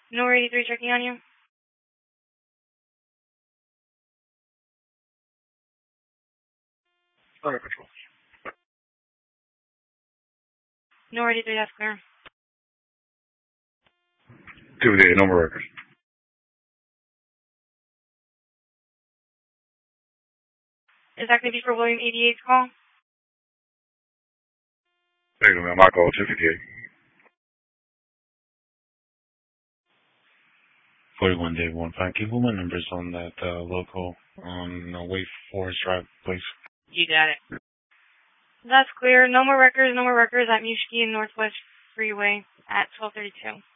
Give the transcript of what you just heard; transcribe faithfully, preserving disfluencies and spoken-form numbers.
Nor eighty-three checking on you. Alright, control. Nor eighty-three, that's clear. Two day, no more records. Is that going to be for William eighty-eight's call? Thank you, ma'am. My call, two fifty-eight. forty-one Dave one five. Can you put my numbers on that uh, local on uh, Wake Forest Drive, please? You got it. That's clear. No more records, no more records at Mushki and Northwest Freeway at twelve thirty-two.